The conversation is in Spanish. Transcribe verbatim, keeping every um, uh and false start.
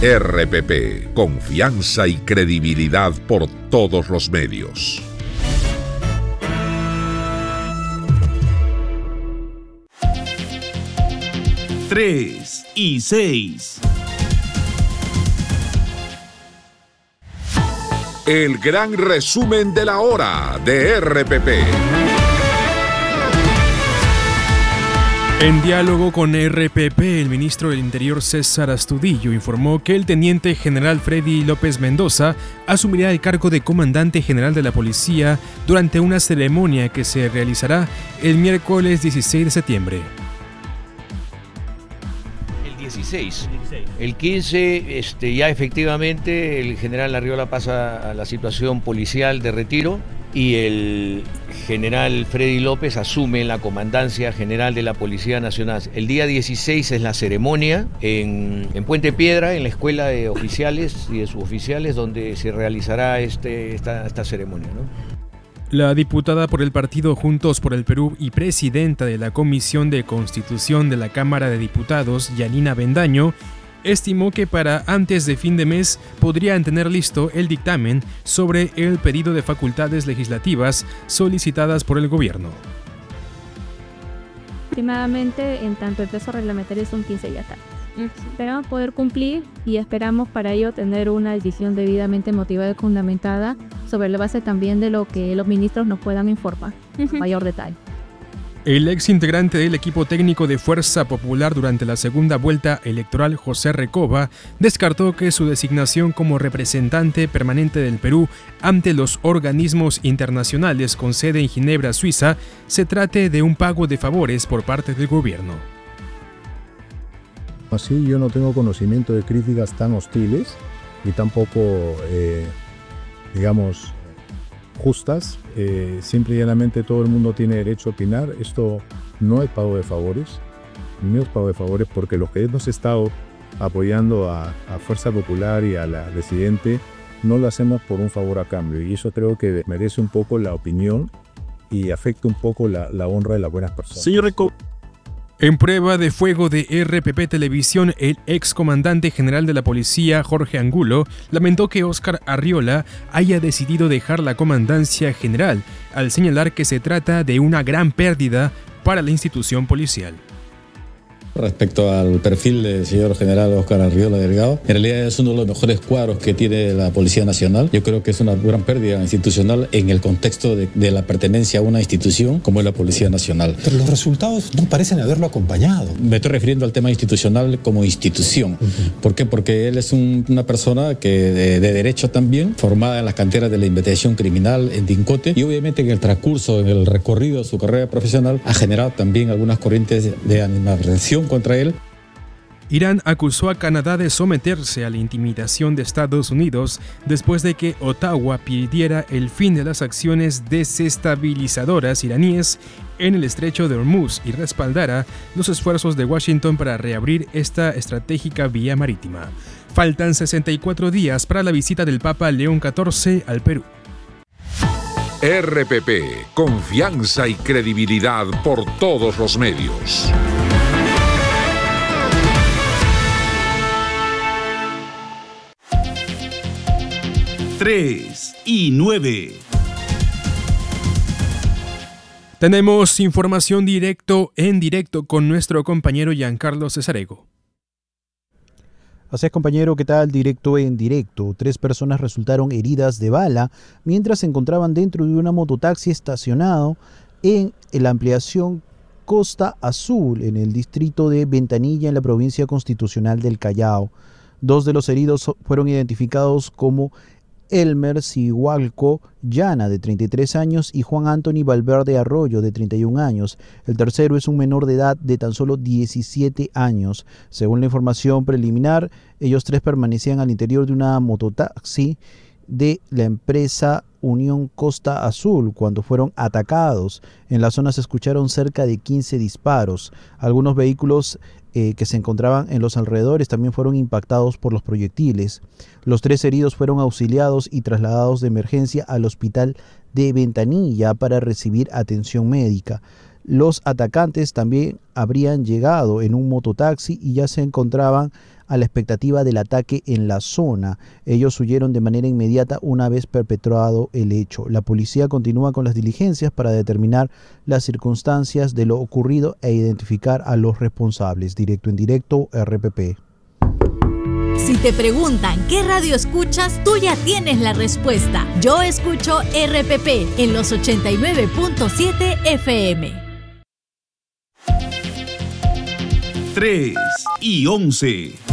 R P P, confianza y credibilidad por todos los medios. Tres y seis. El gran resumen de la hora de R P P. En diálogo con R P P, el ministro del Interior César Astudillo informó que el teniente general Freddy López Mendoza asumirá el cargo de comandante general de la policía durante una ceremonia que se realizará el miércoles dieciséis de septiembre. El dieciséis. El quince, este, ya efectivamente el general Arriola pasa a la situación policial de retiro y el general Freddy López asume la comandancia general de la Policía Nacional. El día dieciséis es la ceremonia en, en Puente Piedra, en la Escuela de Oficiales y de Suboficiales, donde se realizará este, esta, esta ceremonia, ¿no? La diputada por el partido Juntos por el Perú y presidenta de la Comisión de Constitución de la Cámara de Diputados, Yanina Bendaño, estimó que para antes de fin de mes podrían tener listo el dictamen sobre el pedido de facultades legislativas solicitadas por el gobierno. Estimadamente, en tanto el plazo reglamentario son quince días tarde. Esperamos poder cumplir y esperamos para ello tener una decisión debidamente motivada y fundamentada sobre la base también de lo que los ministros nos puedan informar en mayor detalle. El ex integrante del equipo técnico de Fuerza Popular durante la segunda vuelta electoral, José Recoba, descartó que su designación como representante permanente del Perú ante los organismos internacionales con sede en Ginebra, Suiza, se trate de un pago de favores por parte del gobierno. Así yo no tengo conocimiento de críticas tan hostiles y tampoco, eh, digamos, justas. Eh, simple y llanamente todo el mundo tiene derecho a opinar. Esto no es pago de favores, no es pago de favores porque los que hemos estado apoyando a, a Fuerza Popular y a la Presidente no lo hacemos por un favor a cambio, y eso creo que merece un poco la opinión y afecta un poco la, la honra de las buenas personas. Señor Reco. En prueba de fuego de R P P Televisión, el ex comandante general de la policía, Jorge Angulo, lamentó que Óscar Arriola haya decidido dejar la comandancia general, al señalar que se trata de una gran pérdida para la institución policial. Respecto al perfil del señor general Óscar Arriola Delgado, en realidad es uno de los mejores cuadros que tiene la Policía Nacional. Yo creo que es una gran pérdida institucional en el contexto de, de la pertenencia a una institución como es la Policía Nacional. Pero los resultados no parecen haberlo acompañado. Me estoy refiriendo al tema institucional como institución. Uh-huh. ¿Por qué? Porque él es un, una persona que de, de derecho también, formada en las canteras de la investigación criminal en Dincote, y obviamente en el transcurso, en el recorrido de su carrera profesional, ha generado también algunas corrientes de animadversión contra él. Irán acusó a Canadá de someterse a la intimidación de Estados Unidos después de que Ottawa pidiera el fin de las acciones desestabilizadoras iraníes en el estrecho de Hormuz y respaldara los esfuerzos de Washington para reabrir esta estratégica vía marítima. Faltan sesenta y cuatro días para la visita del Papa León catorce al Perú. R P P, confianza y credibilidad por todos los medios. Tres y nueve. Tenemos información directo en directo con nuestro compañero Giancarlo Cesarego. Así es, compañero, ¿qué tal? Directo en directo. Tres personas resultaron heridas de bala mientras se encontraban dentro de una mototaxi estacionado en la ampliación Costa Azul, en el distrito de Ventanilla, en la provincia constitucional del Callao. Dos de los heridos fueron identificados como Elmer Sigualco Llana, de treinta y tres años, y Juan Anthony Valverde Arroyo, de treinta y un años. El tercero es un menor de edad de tan solo diecisiete años. Según la información preliminar, ellos tres permanecían al interior de una mototaxi de la empresa Unión Costa Azul cuando fueron atacados. En la zona se escucharon cerca de quince disparos. Algunos vehículos eh, que se encontraban en los alrededores también fueron impactados por los proyectiles. Los tres heridos fueron auxiliados y trasladados de emergencia al hospital de Ventanilla para recibir atención médica. Los atacantes también habrían llegado en un mototaxi y ya se encontraban a la expectativa del ataque en la zona. Ellos huyeron de manera inmediata una vez perpetrado el hecho. La policía continúa con las diligencias para determinar las circunstancias de lo ocurrido e identificar a los responsables. Directo en directo, R P P. Si te preguntan qué radio escuchas, tú ya tienes la respuesta. Yo escucho R P P en los ochenta y nueve punto siete F M. tres y once.